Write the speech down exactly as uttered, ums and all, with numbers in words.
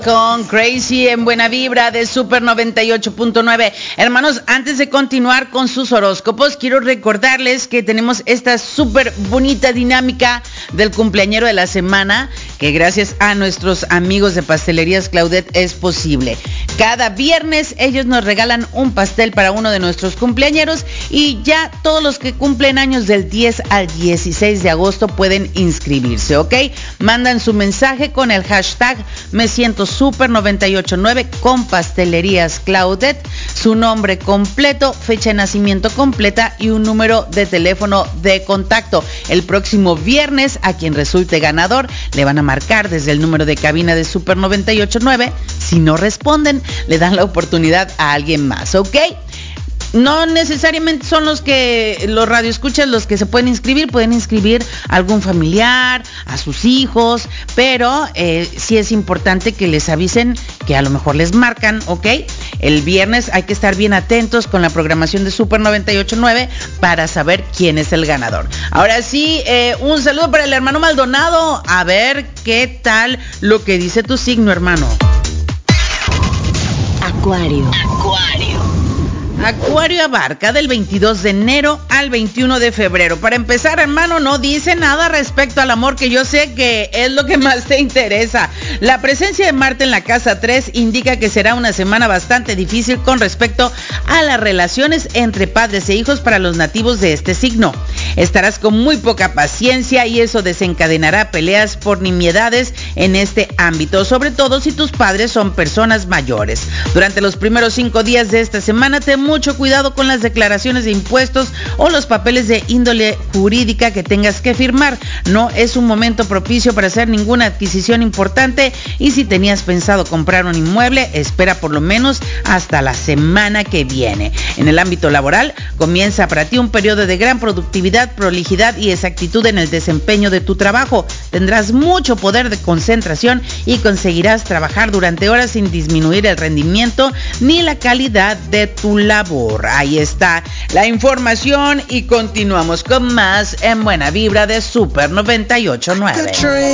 Con Crazy en Buena Vibra de Super noventa y ocho punto nueve. Hermanos, antes de continuar con sus horóscopos, quiero recordarles que tenemos esta súper bonita dinámica del cumpleañero de la semana, que gracias a nuestros amigos de Pastelerías Claudette es posible. Cada viernes ellos nos regalan un pastel para uno de nuestros cumpleañeros y ya todos los que cumplen años del diez al dieciséis de agosto pueden inscribirse, ¿ok? Mandan su mensaje con el hashtag me siento Super noventa y ocho punto nueve con Pastelerías Claudette, su nombre completo, fecha de nacimiento completa y un número de teléfono de contacto. El próximo viernes a quien resulte ganador le van a marcar desde el número de cabina de Super noventa y ocho punto nueve. Si no responden, le dan la oportunidad a alguien más, ¿ok? No necesariamente son los que los radioescuchas los que se pueden inscribir, pueden inscribir a algún familiar, a sus hijos, pero eh, sí es importante que les avisen que a lo mejor les marcan, ¿ok? El viernes hay que estar bien atentos con la programación de Super noventa y ocho punto nueve para saber quién es el ganador. Ahora sí, eh, un saludo para el hermano Maldonado. A ver qué tal lo que dice tu signo, hermano. Acuario. Acuario. Acuario abarca del veintidós de enero al veintiuno de febrero. Para empezar, hermano, no dice nada respecto al amor, que yo sé que es lo que más te interesa. La presencia de Marte en la casa tres indica que será una semana bastante difícil con respecto a las relaciones entre padres e hijos para los nativos de este signo. Estarás con muy poca paciencia y eso desencadenará peleas por nimiedades en este ámbito, sobre todo si tus padres son personas mayores. Durante los primeros cinco días de esta semana, te mucho cuidado con las declaraciones de impuestos o los papeles de índole jurídica que tengas que firmar. No es un momento propicio para hacer ninguna adquisición importante y si tenías pensado comprar un inmueble, espera por lo menos hasta la semana que viene. En el ámbito laboral, comienza para ti un periodo de gran productividad, prolijidad y exactitud en el desempeño de tu trabajo. Tendrás mucho poder de concentración y conseguirás trabajar durante horas sin disminuir el rendimiento ni la calidad de tu labor. Ahí está la información y continuamos con más en Buena Vibra de Super noventa y ocho punto nueve.